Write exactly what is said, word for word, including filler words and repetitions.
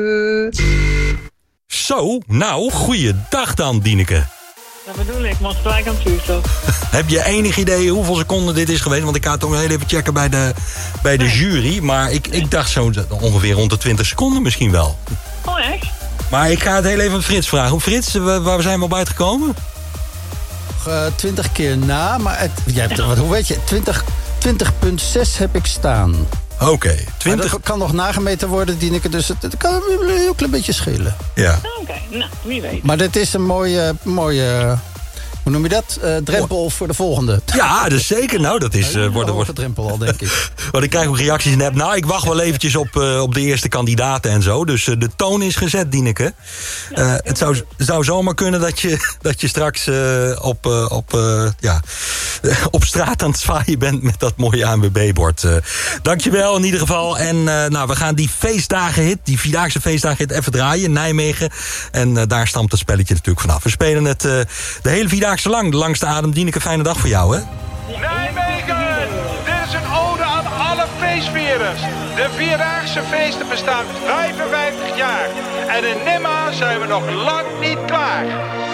Zo, nou, goeiedag dan, Dieneke. Dat bedoel ik, want gelijk aan het vuurstof. Heb je enig idee hoeveel seconden dit is geweest? Want ik ga het toch heel even checken bij de, bij de Nee. jury. Maar ik, ik dacht zo ongeveer rond de twintig seconden misschien wel. Oh, echt? Maar ik ga het heel even aan Frits vragen. Frits, waar zijn we op uitgekomen? Uh, twintig keer na, maar het, jij hebt, wat, hoe weet je? twintig komma zes heb ik staan. Oké, okay, twintig. Dat kan nog nagemeten worden, Dieneke, dus het, het kan een heel klein beetje schelen. Ja. Oké, okay, nou, wie weet. Maar dit is een mooie, mooie hoe noem je dat? Uh, drempel oh. voor de volgende. Ja, dus zeker. Nou, dat is... Uh, wordt, wordt... drempel al, denk ik. Want ik krijg ook reacties in de app. Nou, ik wacht wel eventjes op, uh, op de eerste kandidaten en zo. Dus uh, de toon is gezet, Dieneke. Uh, het zou, zou zomaar kunnen dat je, dat je straks uh, op, uh, op, uh, ja, op straat aan het zwaaien bent met dat mooie A N W B-bord. Uh, dankjewel in ieder geval. En uh, nou, we gaan die feestdagenhit, die vierdaagse feestdagenhit even draaien in Nijmegen. En uh, daar stamt het spelletje natuurlijk vanaf. We spelen het uh, de hele vierdaagse lang. De langste adem. Dieneke, fijne dag voor jou, hè? Nijmegen! Dit is een ode aan alle feestvierders. De vierdaagse feesten bestaan vijfenvijftig jaar. En in Nimma zijn we nog lang niet klaar.